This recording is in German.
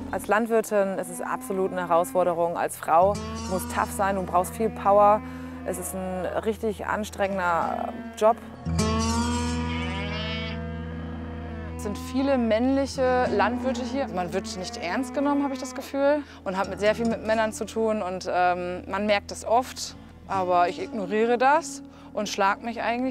Als Landwirtin ist es absolut eine Herausforderung. Als Frau, du musst tough sein, du brauchst viel Power. Es ist ein richtig anstrengender Job. Es sind viele männliche Landwirte hier. Man wird nicht ernst genommen, habe ich das Gefühl, und hat sehr viel mit Männern zu tun. Und man merkt es oft, aber ich ignoriere das und schlage mich eigentlich